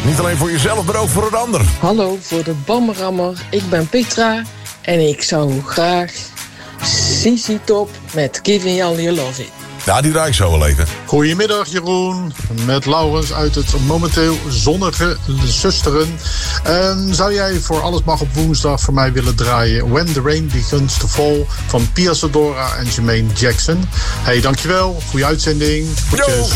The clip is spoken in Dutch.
Niet alleen voor jezelf, maar ook voor een ander. Hallo, voor de Bamrammer. Ik ben Petra en ik zou graag CC Top met Giving All Your Love It. Ja, die draai ik zo wel even. Goedemiddag Jeroen, met Laurens uit het momenteel zonnige Susteren. Zou jij voor Alles Mag op woensdag voor mij willen draaien When the Rain Begins to Fall van Pia Sadora en Jermaine Jackson? Hey, dankjewel, goede uitzending. Groetjes.